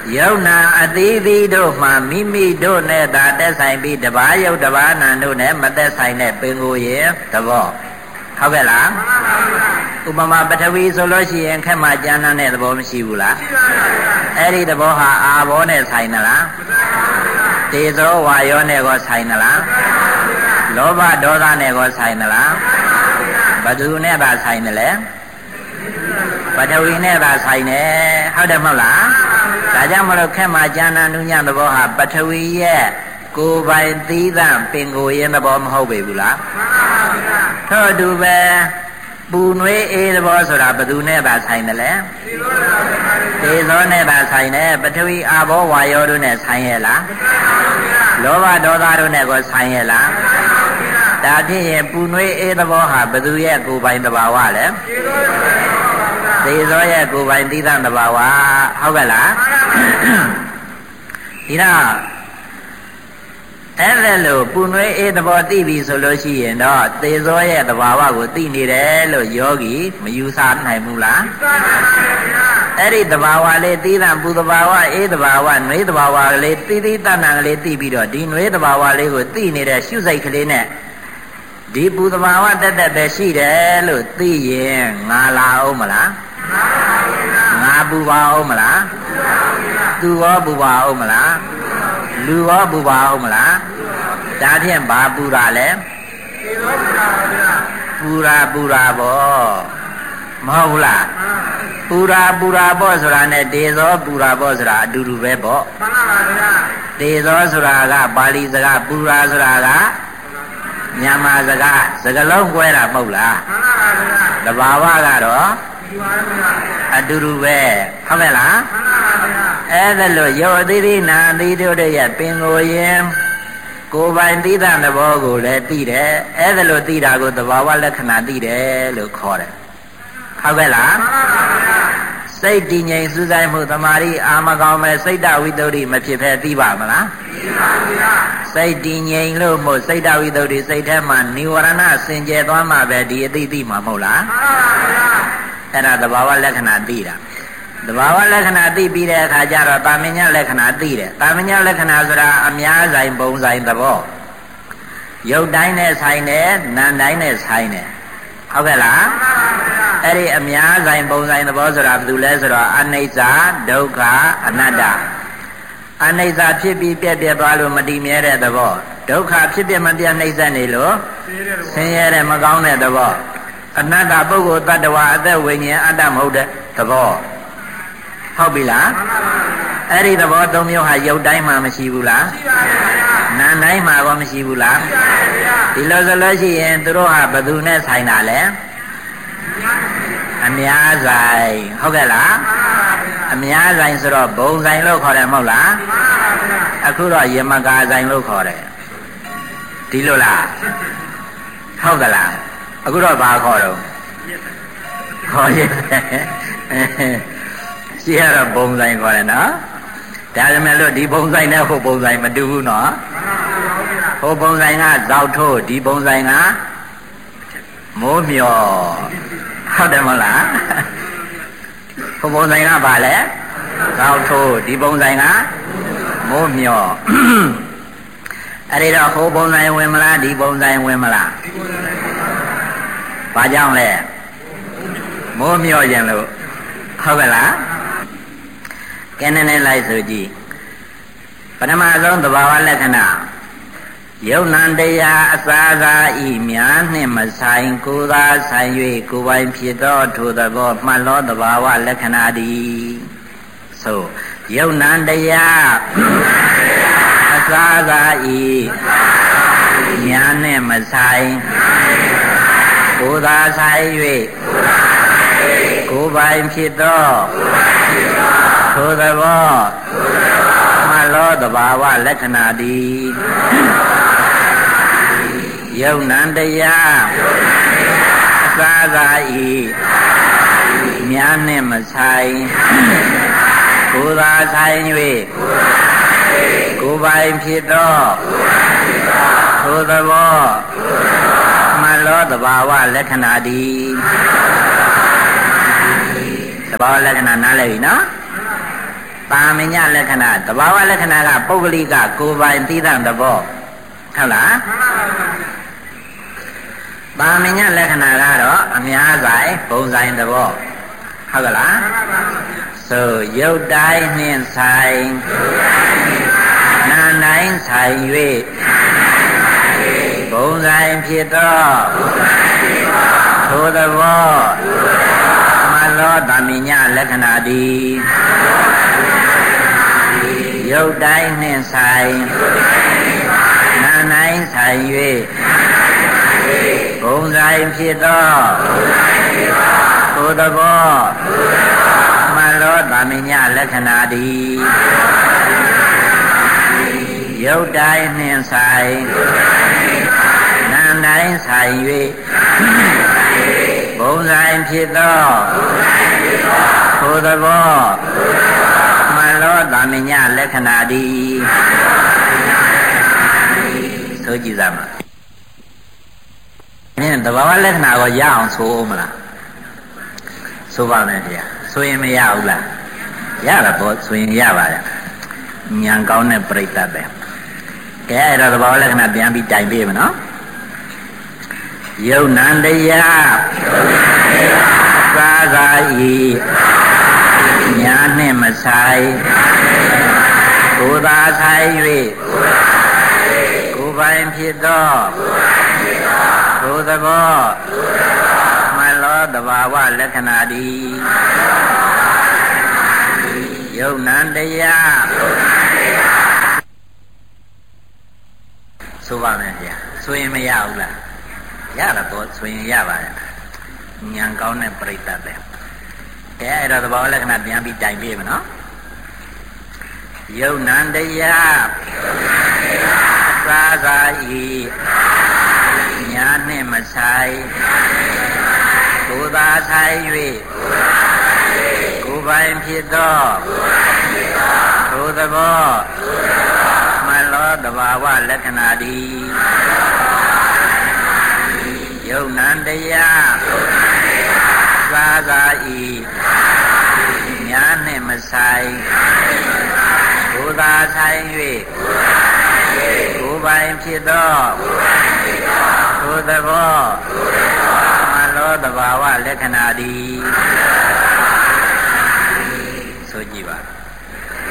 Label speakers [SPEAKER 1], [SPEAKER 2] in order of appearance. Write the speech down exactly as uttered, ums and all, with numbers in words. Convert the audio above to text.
[SPEAKER 1] ယုံနာအသီးသီးတို့မှမိမိတို့နဲ့သာသက်ဆိုင်ပြီးတပါးယုတ်တပါးနာတို့နဲ့မသက်ဆိုင်တဲ့ပင်ကိုယ်ရဲ့သဘောဟုတ်ကဲ့လားဥပမာပထဝီဆိုလို့ရှိရင်ခက်မှကျမ်းတဲ့သဘောမရှိဘူးလားအဲ့ဒီသဘောဟာအာဘောနဲ့ဆိုင်သလားတေဇောဝါယောနဲ့ကိုဆိုင်သလားလောဘဒေါသနဲ့ကိုဆိုင်သလားဘယ်သူနဲ့သာဆိုင်တယ်လဲပထဝီနဲ့သာဆိုင်တယ်ဟုတ်တယ်မဟုတ်လားဒါကြောင့်မလို့ခက်မှကျမ်းနာနုညသဘောဟာပထဝီရဲ့ကိုယ်ပိုင်သီးသန့်ပင်ကိုယ်ရဲ့သဘောမဟုတ်ပေဘူးလားထို့အတူပဲပူနွေးအေးသဘောဆိုတာဘယ်သူနဲ့သာဆိုင်တယ်လဲသေသောနဲ့သာဆိုင်တယ်ပထဝီအာဘောဝါယောတို့နဲ့ဆိုင်ရဲ့လားလောဘဒေါသတို့နဲ့ကိုဆိုင်ရဲ့လားဒါဖြစ်ရင်ပူနွေးအေးသဘောဟာဘယ်သူရဲ့ကိုယ်ပိုင်သဘာဝလဲသေသောရဲ့ကိုယ်ပိုင်သီးသန့်သဘာဝဟုတ်ကဲ့လားဒီတော့အဲ့ဒါလို့ပူနွေးအေးသဘောသိပြီဆိုလို့ရှိရင်တော့သေသောရဲ့သဘာဝကိုသိနေတယ်လို့ယောဂီမယူဆနိုင်ဘူးလားအဲ့ဒီသဘာဝလေးသီးသန့်ပူသဘာဝအေးသဘာဝနှွေးသဘာဝလေးသီးသီးတဏ္ဍာလေးသိပြီးတော့ဒီနှွေးသဘာဝလေးကိုသိနေတဲ့ရှုစိတ်ကလေးနဲ့ဒီပူသဘာဝတက်တက်ပဲရှိတယ်လို့သိရင်ငါလာအောင်မလားငါပူပါအောင်မလားသူရောပူပါအောင်မလားလူရောပူပါအောင်မလားဒါဖြင့်ဘာပူတာလဲပူရာပူရာပေါ့မဟုတ်လားပူရာပူရာပေါ့ဆိုတာနဲ့တေဇောပူရာပေါ့ဆိုတာအတူတူပဲပေါ့မှန်ပါပါဗျာတေဇောဆိုတာကပါဠိစကားပူရာဆိုတာကမြန်မာစကားစကားလုံးကွဲတာမဟုတ်လားမှန်ပါပါဗျာတဘာဝကတော့အတူတူပဲဟုတ်ကဲ့လားမှန်ပါဗျာအဲ့ဒါလို့ယောအသီးသီးနာအသီးတို့ရဲ့ပင်ကိုရင်ကိုယ်ပိုင်သီးသန့်သဘောကိုလည်းသိတယ်အဲ့ဒါလို့သိတာကိုသဘာဝလက္ခဏာသိတယ်လို့ခေါ်တယ်ဟုတ်ကဲ့လားမှန်ပါဗျာစိတ်တည်ငြိမ်စူးစိုက်မှုသမာဓိအာမကောင်းမဲ့စိတ်တဝိတ္တုမဖြစ်ဖဲသိပါမလားသိပါဗျာစိတ်တည်ငြိမ်လို့မို့စိတ်တဝိတ္တုစိတ်ထဲမှာនិဝရဏစင်ကြယ်သွားမှပဲဒီအသိသိမှာမဟုတ်လားမှန်ပါဗျာအဲ့ဒါသဘာဝလက္ခဏာသိတာသဘာဝလက္ခဏာသိပြီးတဲ့အခါကျတော့တာမညလက္ခဏာသိတယ်တာမညလက္ခဏာဆိုတာအများဆိုင်ပုံဆိုင်သဘောရုပ်တိုင်းနဲ့ဆိုင်တယ်နာမ်တိုင်းနဲ့ဆိုင်တယ်ဟုတ်ကဲ့လားအဲ့ဒီအများဆိုင်ပုံဆိုင်သဘောဆိုတာဘယ်သူလဲဆိုတော့အနိစ္စဒုက္ခအနတ္တအနိစ္စဖြစ်ပြီးပြက်ပြက်သွားလို့မတည်မြဲတဲ့သဘောဒုက္ခဖြစ်ပြမပြတ်နှိမ့်ဆက်နေလို့ဆင်းရဲတဲ့မကောင်းတဲ့သဘောအနတ္တပုဂ္ဂိုလ်တ attva အသက်ဝိညာဉ်အတ္တမဟုတ်တဲ့သဘောဟုတ်ပြီလားအဲ့ဒီသဘောသုံးမျိုးဟာရုပ်တိုင်းမှာမရှိဘူးလားရှိပါဗျာနာမ်တိုင်းမှာကောမရှိဘူးလားရှိပါဗျာဒီလိုဆိုလို့ရှိရင်သူတို့ဟာဘယ်သူနဲ့ဆိုင်တာလဲအများဆိုင်ဟုတ်ကဲ့လားအများဆိုင်ဆိုတော့ဘုံဆိုင်လို့ခေါ်တယ်မဟုတ်လားအခုတော့ယမကာဆိုင်လို့ခေါ်တယ်ဒီလိုလားဟုတ်ကလားအခုတော့ဘာခေါ်တော့ခေါ်ရရှိရတော့ဘုံဆိုင်ခေါ်တယ်နော်ဒါပေမဲ့လို့ဒီဘုံဆိုင်နဲ့ဟိုဘုံဆိုင်မတူဘူးနော်ဟိုဘုံဆိုင်ကဇောက်ထိုးဒီဘုံဆိုင်ကမိုးမျောဟုတ်တယ်မဟုတ်လားဟိုဘုံဆိုင်ကဘာလဲဇောက်ထိုးဒီဘုံဆိုင်ကမိုးမျောအဲ့ဒီတော့ဟိုဘုံဆိုင်ဝင်မလားဒီဘုံဆိုင်ဝင်မလားဘာကြောင့်လဲမိုးမျောခြင်းလို့ဟုတ်ကဲ့လားကဲနေနေလိုက်ဆိုကြည့်ပထမဆုံးသဘာဝလက္ခဏာယုံနံတရားအစာသာဤများနှင့်မဆိုင်ကိုယ်သာဆိုင်၍ကိုယ်ပိုင်ဖြစ်သောထိုသဘောမှတ်လောသဘာဝလက္ခဏာသည်ဆိုယုံနံတရားအစာသာဤများနှင့်မဆိုင်ကိုယ်သာဆိုင်၍ကိုယ်ပိုင်ဖြစ်သောထိုသဘောမှတ်လောသဘာဝလက္ခဏာသည်ယုံနံတရားအစာသာဤများနှင့်မဆိုင်ကိုယ်သာဆိုင်၍ကိုယ်ပိုင်ဖြစ်သောထိုသဘောမှတ်လောသဘာဝလက္ခဏာသည်သဘာဝလက္ခဏာနားလည်ပြီနော်ပါမညလက္ခဏာတဘာဝလက္ခဏာကပုဂ္ဂလိကကိုယ်ပိုင်သိတဲ့သဘောဟုတ်လားပါမညလက္ခဏာကတော့အများဆိုင်ပုံဆိုင်သဘောဟုတ်ကလားဆိုရုပ်တိုင်းနှင့်ဆိုင်နာတိုင်းဆိုင်၍ပုံဆိုင်ဖြစ်သောထိုသဘောမလောတမိညလက္ခဏာတိရုပ်တိုင်းနှင့်ဆိုင်နာတိုင်းဆိုင်၍ဘုံဆိုင်ဖြစ်သောထိုသဘောမလောတမိညလက္ခဏာတိရုပ်တိုင်းနှင့်ဆိုင်နာတိုင်းဆိုင်၍ဘုံဆိုင်ဖြစ်သောထိုသဘောမလောတမိညလက္ခဏာတိဆိုကြည့်စမ်းပါနင်းတဘာဝလက္ခဏာကိုရအောင်ဆိုအောင်မလားဆိုပါမယ်ဗျာဆိုရင်မရဘူးလားရတာပေါ့ဆိုရင်ရပါရဲ့ဉာဏ်ကောင်းတဲ့ပြိတ္တပဲကဲအဲ့တော့တဘာဝလက္ခဏာပြန်ပြီးတိုင်ပေးမယ်နော်ယုံနံတရားသာသာဤညာနှင့်မဆိုင်ကိုယ်သာဆိုင်၍ကိုယ်ပိုင်ဖြစ်သောထိုသဘောမလောတဘာဝလက္ခဏာတိယုံနံတရားဆိုပါမယ်ဗျာဆိုရင်မရဘူးလားရတာတော့ဆိုရင်ရပါရဲ့ဉာဏ်ကောင်းတဲ့ပြိတ္တပဲကဲအဲ့တော့သဘောလက္ခဏာပြန်ပြီးတိုင်ပြမယ်နော်ယုံနံတရားသာသာဤညာနှင့်မဆိုင်ကိုယ်သာဆိုင်၍ကိုယ်ပိုင်ဖြစ်သောထိုသဘောမလောတဘာဝလက္ခဏာတိယုံနံတရားသာသာဤညာနှင့်မဆိုင်ကိုယ်သာဆိုင်၍ကိုယ်ပိုင်ဖြစ်သောထိုသဘောမလောတဘာဝလက္ခဏာတိ